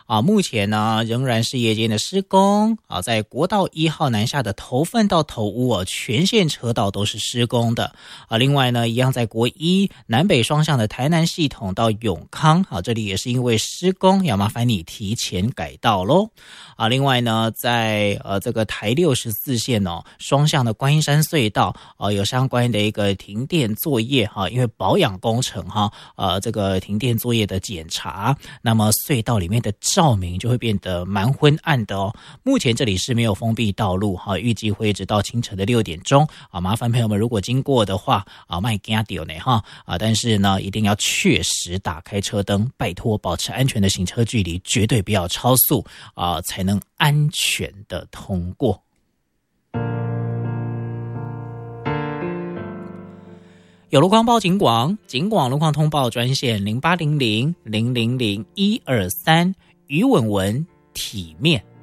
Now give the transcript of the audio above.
目前呢仍然是夜间的施工在国道1号南下的头份到头屋全线车道都是施工的另外呢，一样在国一南北双向的台南系统到永康这里也是因为施工，要麻烦你提前改道咯另外呢，在这个台64线双向的观音山隧道有相关的一个停电作业因为保养工程这个停电作业的检查，那么隧道里面的照明就会变得蛮昏暗的目前这里是没有封闭道路预计会一直到清晨的6点钟麻烦朋友们如果经过的话别怕到呢但是呢一定要确实打开车灯，拜托保持安全的行车距离，绝对不要超速才能安全的通过。有路况报警广路况通报专线0800000123，于文文体面。